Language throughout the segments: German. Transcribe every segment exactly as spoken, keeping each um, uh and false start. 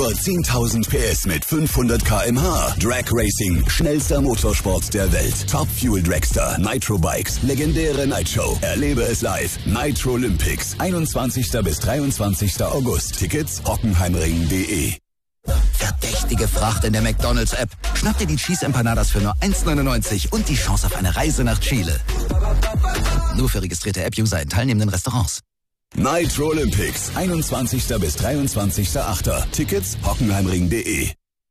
Über zehntausend P S mit fünfhundert Kilometer pro Stunde. Drag Racing, schnellster Motorsport der Welt. Top Fuel Dragster, Nitro Bikes, legendäre Nightshow. Erlebe es live. Nitro Olympics, einundzwanzigsten bis dreiundzwanzigsten August. Tickets hockenheimring punkt de. Verdächtige Fracht in der McDonald's-App. Schnapp dir die Cheese Empanadas für nur eins neunundneunzig und die Chance auf eine Reise nach Chile. Nur für registrierte App-User in teilnehmenden Restaurants. Nitro Olympics, einundzwanzigsten bis dreiundzwanzigsten achten Tickets hockenheimring punkt de.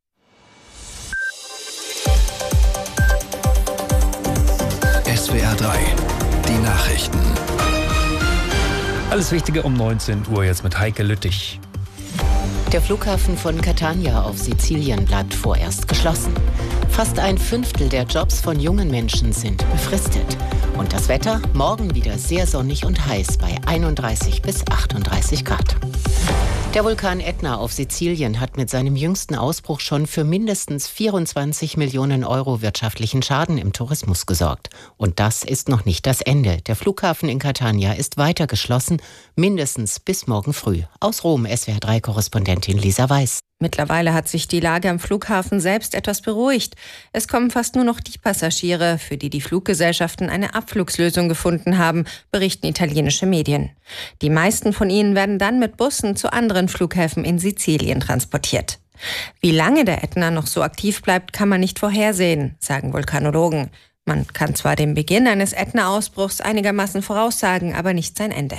S W R drei, die Nachrichten. Alles Wichtige um neunzehn Uhr jetzt mit Heike Lüttich. Der Flughafen von Catania auf Sizilien bleibt vorerst geschlossen. Fast ein Fünftel der Jobs von jungen Menschen sind befristet. Und das Wetter? Morgen wieder sehr sonnig und heiß bei einunddreißig bis achtunddreißig Grad. Der Vulkan Ätna auf Sizilien hat mit seinem jüngsten Ausbruch schon für mindestens vierundzwanzig Millionen Euro wirtschaftlichen Schaden im Tourismus gesorgt. Und das ist noch nicht das Ende. Der Flughafen in Catania ist weiter geschlossen, mindestens bis morgen früh. Aus Rom, S W R drei Korrespondentin Lisa Weiß. Mittlerweile hat sich die Lage am Flughafen selbst etwas beruhigt. Es kommen fast nur noch die Passagiere, für die die Fluggesellschaften eine Abflugslösung gefunden haben, berichten italienische Medien. Die meisten von ihnen werden dann mit Bussen zu anderen Flughäfen in Sizilien transportiert. Wie lange der Ätna noch so aktiv bleibt, kann man nicht vorhersehen, sagen Vulkanologen. Man kann zwar den Beginn eines Ätna-Ausbruchs einigermaßen voraussagen, aber nicht sein Ende.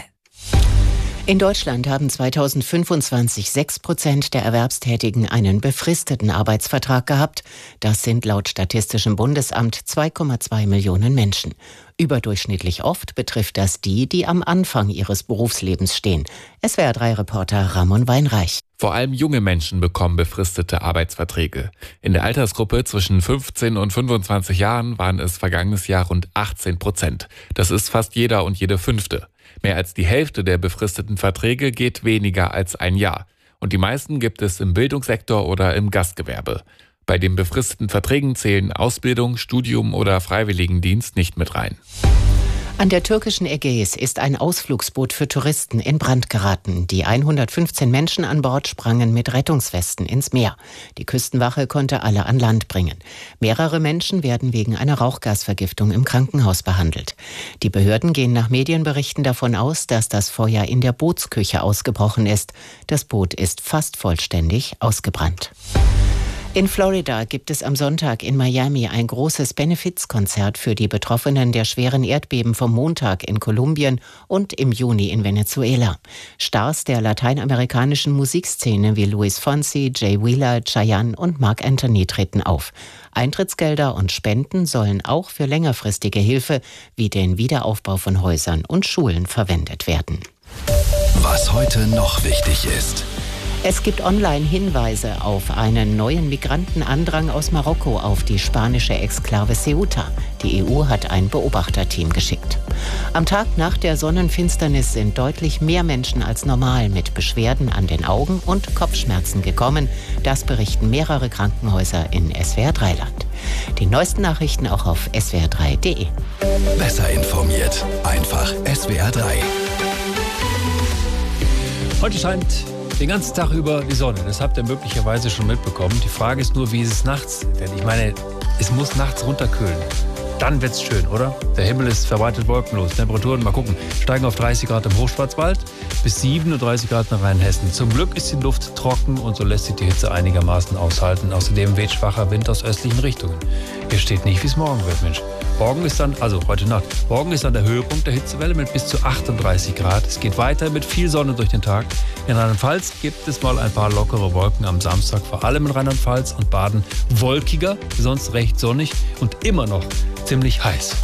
In Deutschland haben zweitausendfünfundzwanzig sechs Prozent der Erwerbstätigen einen befristeten Arbeitsvertrag gehabt. Das sind laut Statistischem Bundesamt zwei Komma zwei Millionen Menschen. Überdurchschnittlich oft betrifft das die, die am Anfang ihres Berufslebens stehen. S W R drei Reporter Ramon Weinreich. Vor allem junge Menschen bekommen befristete Arbeitsverträge. In der Altersgruppe zwischen fünfzehn und fünfundzwanzig Jahren waren es vergangenes Jahr rund achtzehn Prozent. Das ist fast jeder und jede Fünfte. Mehr als die Hälfte der befristeten Verträge geht weniger als ein Jahr. Und die meisten gibt es im Bildungssektor oder im Gastgewerbe. Bei den befristeten Verträgen zählen Ausbildung, Studium oder Freiwilligendienst nicht mit rein. An der türkischen Ägäis ist ein Ausflugsboot für Touristen in Brand geraten. Die hundertfünfzehn Menschen an Bord sprangen mit Rettungswesten ins Meer. Die Küstenwache konnte alle an Land bringen. Mehrere Menschen werden wegen einer Rauchgasvergiftung im Krankenhaus behandelt. Die Behörden gehen nach Medienberichten davon aus, dass das Feuer in der Bootsküche ausgebrochen ist. Das Boot ist fast vollständig ausgebrannt. In Florida gibt es am Sonntag in Miami ein großes Benefizkonzert für die Betroffenen der schweren Erdbeben vom Montag in Kolumbien und im Juni in Venezuela. Stars der lateinamerikanischen Musikszene wie Luis Fonsi, Jay Wheeler, Chayanne und Marc Anthony treten auf. Eintrittsgelder und Spenden sollen auch für längerfristige Hilfe wie den Wiederaufbau von Häusern und Schulen verwendet werden. Was heute noch wichtig ist. Es gibt Online-Hinweise auf einen neuen Migrantenandrang aus Marokko auf die spanische Exklave Ceuta. Die E U hat ein Beobachterteam geschickt. Am Tag nach der Sonnenfinsternis sind deutlich mehr Menschen als normal mit Beschwerden an den Augen und Kopfschmerzen gekommen. Das berichten mehrere Krankenhäuser in S W R drei Land. Die neuesten Nachrichten auch auf S W R drei punkt de. Besser informiert. Einfach S W R drei. Heute scheint den ganzen Tag über die Sonne. Das habt ihr möglicherweise schon mitbekommen. Die Frage ist nur, wie ist es nachts? Denn ich meine, es muss nachts runterkühlen. Dann wird's schön, oder? Der Himmel ist verbreitet wolkenlos. Temperaturen, mal gucken, steigen auf dreißig Grad im Hochschwarzwald bis siebenunddreißig Grad in Rheinhessen. Zum Glück ist die Luft trocken und so lässt sich die Hitze einigermaßen aushalten. Außerdem weht schwacher Wind aus östlichen Richtungen. Hier steht nicht, wie es morgen wird, Mensch. Morgen ist dann, also heute Nacht, morgen ist dann der Höhepunkt der Hitzewelle mit bis zu achtunddreißig Grad. Es geht weiter mit viel Sonne durch den Tag. In Rheinland-Pfalz gibt es mal ein paar lockere Wolken am Samstag, vor allem in Rheinland-Pfalz und Baden wolkiger, sonst recht sonnig und immer noch ziemlich heiß.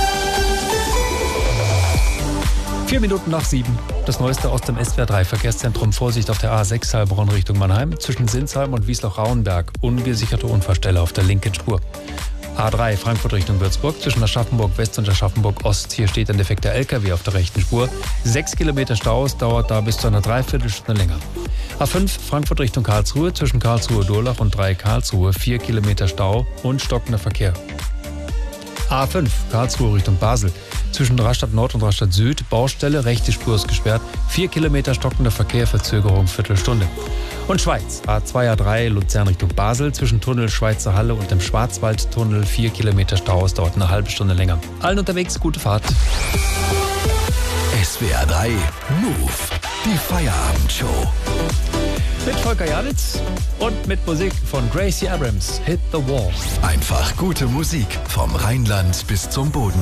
Vier Minuten nach sieben. Das Neueste aus dem S W R drei Verkehrszentrum. Vorsicht auf der A sechs Heilbronn Richtung Mannheim. Zwischen Sinsheim und Wiesloch-Rauenberg. Ungesicherte Unfallstelle auf der linken Spur. A drei Frankfurt Richtung Würzburg. Zwischen Aschaffenburg West und Aschaffenburg Ost. Hier steht ein defekter L K W auf der rechten Spur. Sechs Kilometer Staus, dauert da bis zu einer Dreiviertelstunde länger. A fünf Frankfurt Richtung Karlsruhe. Zwischen Karlsruhe-Durlach und drei Karlsruhe. Vier Kilometer Stau und stockender Verkehr. A fünf Karlsruhe Richtung Basel. Zwischen Rastatt Nord und Rastatt Süd, Baustelle, rechte Spur ist gesperrt, vier Kilometer stockender Verkehr, Verzögerung, Viertelstunde. Und Schweiz, A zwei, A drei, Luzern Richtung Basel, zwischen Tunnel Schweizer Halle und dem Schwarzwaldtunnel vier Kilometer Stau, es dauert eine halbe Stunde länger. Allen unterwegs, gute Fahrt. S W R drei Move, die Feierabendshow. Mit Volker Janitz und mit Musik von Gracie Abrams, Hit the Wall. Einfach gute Musik vom Rheinland bis zum Boden.